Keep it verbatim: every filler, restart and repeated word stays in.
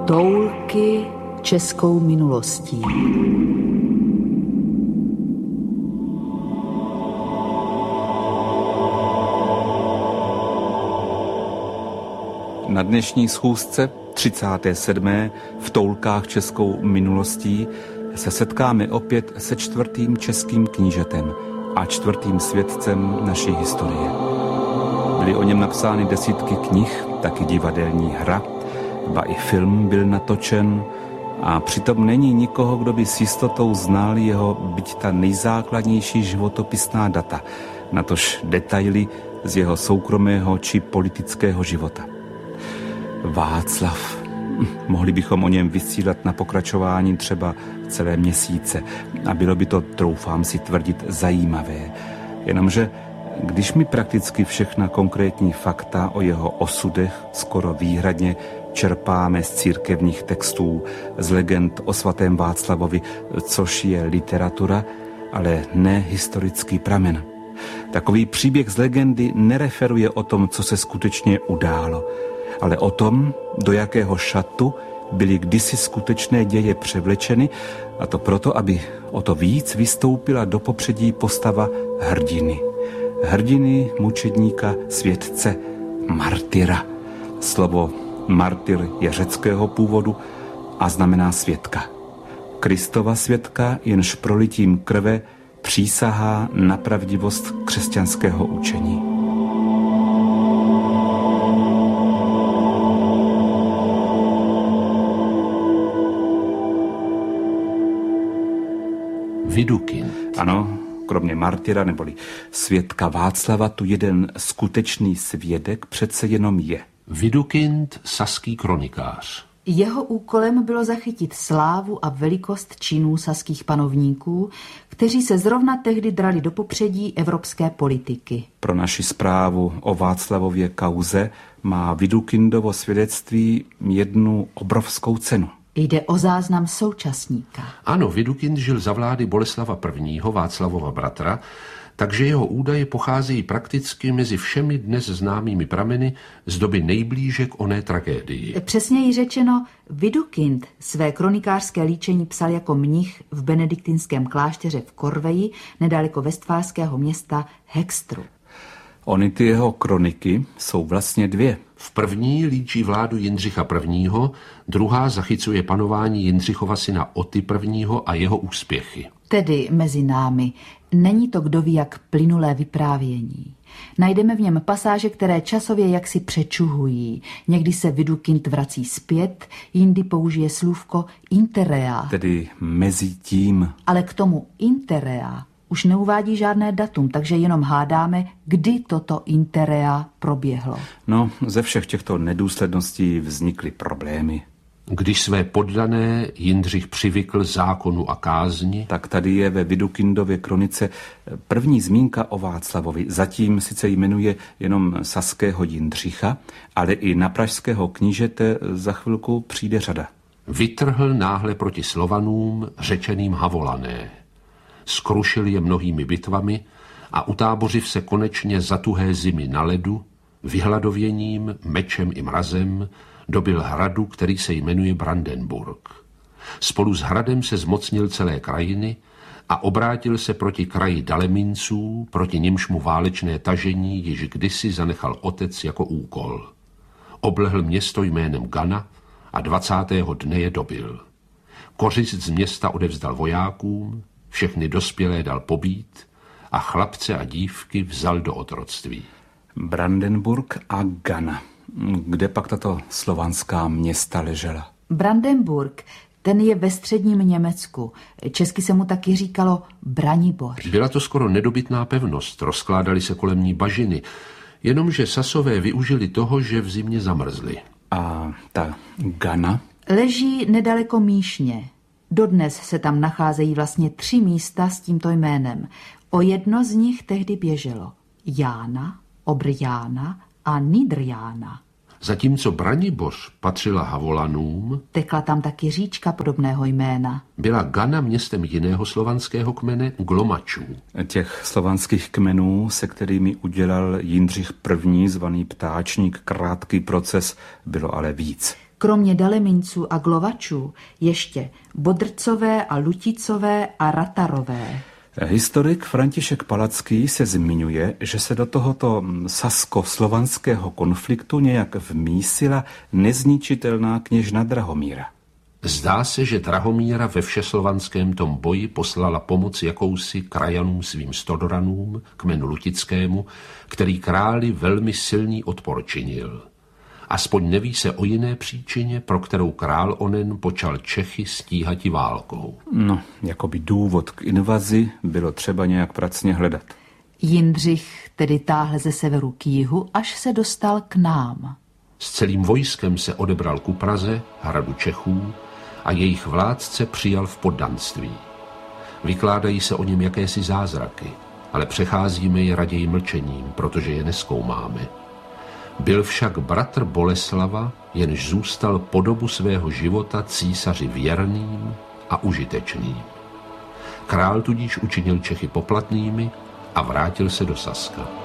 Toulky českou minulostí. Na dnešní schůzce třicáté sedmé v Toulkách českou minulostí se setkáme opět se čtvrtým českým knížetem a čtvrtým svědcem naší historie. Byly o něm napsány desítky knih, taky divadelní hra, ba i film byl natočen a přitom není nikoho, kdo by s jistotou znal jeho byť ta nejzákladnější životopisná data, natož detaily z jeho soukromého či politického života. Václav. Mohli bychom o něm vysílat na pokračování třeba celé měsíce a bylo by to, troufám si tvrdit, zajímavé. Jenomže když mi prakticky všechna konkrétní fakta o jeho osudech skoro výhradně čerpáme z církevních textů, z legend o svatém Václavovi, což je literatura, ale ne historický pramen. Takový příběh z legendy nereferuje o tom, co se skutečně událo, ale o tom, do jakého šatu byly kdysi skutečné děje převlečeny, a to proto, aby o to víc vystoupila do popředí postava hrdiny. Hrdiny, mučedníka, světce, martyra. Slovo martyr je řeckého původu a znamená svědka. Kristova svědka, jenž prolitím krve přísahá na pravdivost křesťanského učení. Widukind. Ano, kromě martyra neboli svědka Václava tu jeden skutečný svědek přece jenom je. Widukind, saský kronikář. Jeho úkolem bylo zachytit slávu a velikost činů saských panovníků, kteří se zrovna tehdy drali do popředí evropské politiky. Pro naši zprávu o Václavově kauze má Widukindovo svědectví jednu obrovskou cenu. Jde o záznam současníka. Ano, Widukind žil za vlády Boleslava prvního., Václavova bratra, takže jeho údaje pocházejí prakticky mezi všemi dnes známými prameny z doby nejblíže k oné tragédii. Přesněji řečeno, Widukind své kronikářské líčení psal jako mnich v benediktinském klášteře v Korveji, nedaleko westfálského města Hextru. Ony ty jeho kroniky jsou vlastně dvě. V první líčí vládu Jindřicha prvního., druhá zachycuje panování Jindřichova syna Oty prvního. a jeho úspěchy. Tedy mezi námi není to kdo ví jak plynulé vyprávění. Najdeme v něm pasáže, které časově jaksi přečuhují. Někdy se Widukind vrací zpět, jindy použije slůvko interea. Tedy mezi tím. Ale k tomu interea už neuvádí žádné datum, takže jenom hádáme, kdy toto interea proběhlo. No, ze všech těchto nedůsledností vznikly problémy. Když své poddané Jindřich přivykl zákonu a kázni, tak tady je ve Widukindově kronice první zmínka o Václavovi. Zatím sice jmenuje jenom saského Jindřicha, ale i na pražského knížete za chvilku přijde řada. Vytrhl náhle proti Slovanům řečeným Havolané. Skrušil je mnohými bitvami a utábořiv se konečně za tuhé zimy na ledu, vyhladověním, mečem i mrazem, dobyl hradu, který se jmenuje Brandenburg. Spolu s hradem se zmocnil celé krajiny a obrátil se proti kraji Daleminců, proti nimž mu válečné tažení již kdysi zanechal otec jako úkol. Oblehl město jménem Gana a dvacátého dne je dobyl. Kořist z města odevzdal vojákům, všechny dospělé dal pobít a chlapce a dívky vzal do otroctví. Brandenburg a Gana. Kde pak tato slovanská města ležela? Brandenburg, ten je ve středním Německu. Česky se mu taky říkalo Branibor. Byla to skoro nedobytná pevnost, rozkládaly se kolem ní bažiny, jenomže Sasové využili toho, že v zimě zamrzli. A ta Gana? Leží nedaleko Míšně. Dodnes se tam nacházejí vlastně tři místa s tímto jménem. O jedno z nich tehdy běželo Jána, Obr Jána a Nidr Jána. Zatímco Braniboř patřila Havolanům, tekla tam taky říčka podobného jména. Byla Gana městem jiného slovanského kmene, Glomačů. Těch slovanských kmenů, se kterými udělal Jindřich první, zvaný Ptáčník, krátký proces, bylo ale víc. kromě Daleminců a Glovačů ještě Bodrcové a Luticové a Ratarové. Historik František Palacký se zmiňuje, že se do tohoto sasko-slovanského konfliktu nějak vmísila nezničitelná kněžna Drahomíra. Zdá se, že Drahomíra ve všeslovanském tom boji poslala pomoc jakousi krajanům svým Stodoranům, kmenu Lutickému, který králi velmi silný odpor činil. Aspoň neví se o jiné příčině, pro kterou král onen počal Čechy stíhati válkou. No, jakoby důvod k invazi bylo třeba nějak pracně hledat. Jindřich tedy táhl ze severu k jihu, až se dostal k nám. S celým vojskem se odebral ku Praze, hradu Čechů, a jejich vládce přijal v poddanství. Vykládají se o něm jakési zázraky, ale přecházíme je raději mlčením, protože je nezkoumáme. Byl však bratr Boleslava, jenž zůstal po dobu svého života císaři věrným a užitečným. Král tudíž učinil Čechy poplatnými a vrátil se do Saska.